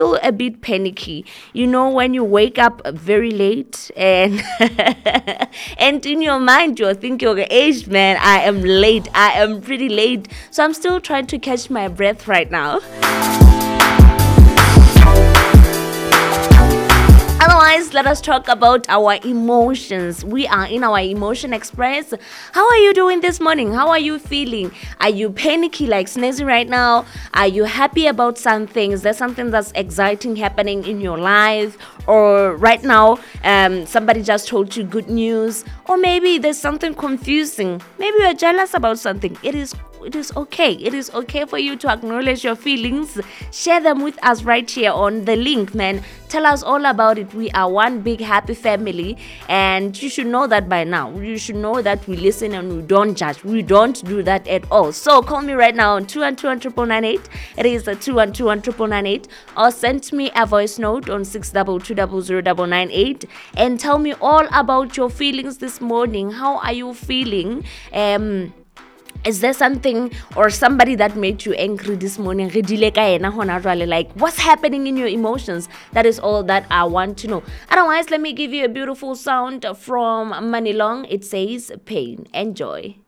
feel a bit panicky. You know, when you wake up very late and and in your mind you're thinking, okay, age man, I am late. I am pretty late. So I'm still trying to catch my breath right now. Otherwise, let us talk about our emotions. We are in our Emotion Express. How are you doing this morning? How are you feeling? Are you panicky like Snazzy right now? Are you happy about something? Is there something that's exciting happening in your life? Or right now, somebody just told you good news? Or maybe there's something confusing. Maybe you're jealous about something. It is okay. It is okay for you to acknowledge your feelings. Share them with us right here on the link, man. Tell us all about it. We are one big happy family, and you should know that by now. You should know that we listen and we don't judge. We don't do that at all. So call me right now on 212-998. It is a 212-998, or send me a voice note on 622000998 and tell me all about your feelings this morning. How are you feeling? Is there something or somebody that made you angry this morning? Like, what's happening in your emotions? That is all that I want to know. Otherwise, let me give you a beautiful sound from Manilong. It says pain. Enjoy.